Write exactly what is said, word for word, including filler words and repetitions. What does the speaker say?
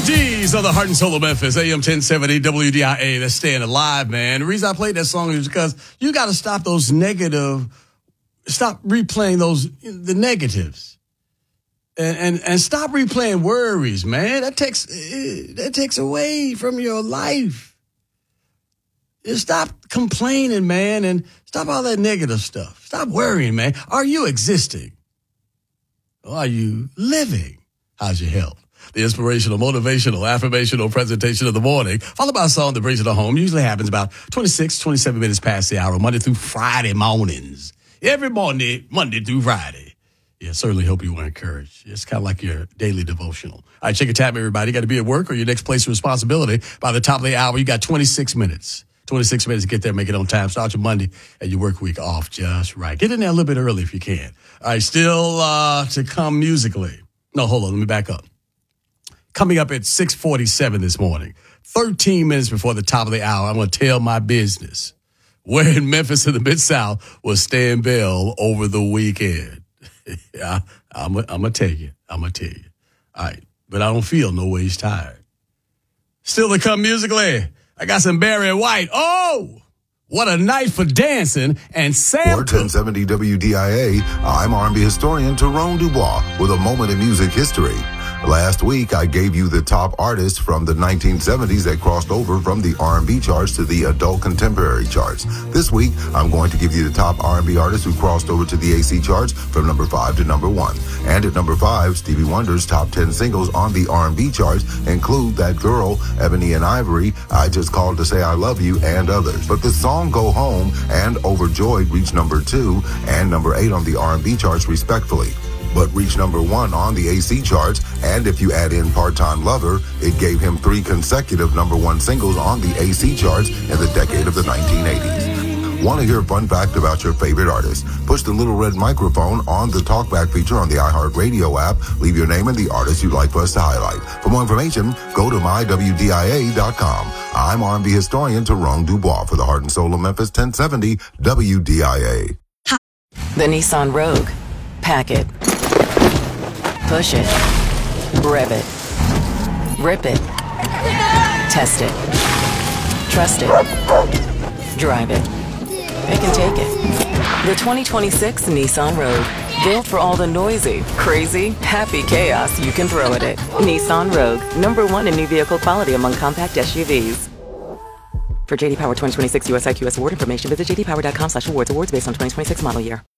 D's on the Heart and Soul of Memphis, A M ten seventy W D I A. That's staying alive, man. The reason I played that song is because you got to stop those negative, stop replaying those, the negatives. And, and, and stop replaying worries, man. That takes, that takes away from your life. Just stop complaining, man, and stop all that negative stuff. Stop worrying, man. Are you existing? Or are you living? How's your health? The inspirational, motivational, affirmational presentation of the morning, followed by a song that brings you to home. Usually happens about twenty-six, twenty-seven minutes past the hour, Monday through Friday mornings. Every morning, Monday through Friday. Yeah, certainly hope you were encouraged. It's kind of like your daily devotional. All right, check your tab, everybody. You got to be at work or your next place of responsibility. By the top of the hour, you got twenty-six minutes. twenty-six minutes to get there, make it on time. Start your Monday and your work week off just right. Get in there a little bit early if you can. All right, still uh, to come musically. No, hold on. Let me back up. Coming up at six forty-seven this morning, thirteen minutes before the top of the hour, I'm going to tell my business. Where in Memphis in the Mid-South was Stan Bell over the weekend? I, I'm, I'm going to tell you. I'm going to tell you. All right. But I don't feel no ways tired. Still to come musically, I got some Barry White. Oh, what a night for dancing. And Sam. For ten seventy W D I A, I'm R and B historian Tyrone Dubois with a moment in music history. Last week, I gave you the top artists from the nineteen seventies that crossed over from the R and B charts to the adult contemporary charts. This week, I'm going to give you the top R and B artists who crossed over to the A C charts from number five to number one. And at number five, Stevie Wonder's top ten singles on the R and B charts include That Girl, Ebony and Ivory, I Just Called to Say I Love You, and others. But the song Go Home and Overjoyed reached number two and number eight on the R and B charts respectively, but reached number one on the A C charts, and if you add in Part-Time Lover, it gave him three consecutive number one singles on the A C charts in the decade of the nineteen eighties. Want to hear a fun fact about your favorite artist? Push the little red microphone on the TalkBack feature on the iHeartRadio app. Leave your name and the artist you'd like for us to highlight. For more information, go to my W D I A dot com. I'm R and B historian Tyrone Dubois for the Heart and Soul of Memphis, ten seventy W D I A. The Nissan Rogue. Pack it. Push it. Rev it. Rip it. Test it. Trust it. Drive it. It can take it. The twenty twenty-six Nissan Rogue. Built for all the noisy, crazy, happy chaos you can throw at it. Nissan Rogue. Number one in new vehicle quality among compact S U Vs. For J D Power twenty twenty-six U S I Q S award information, visit j d power dot com slash awards. Awards based on twenty twenty-six model year.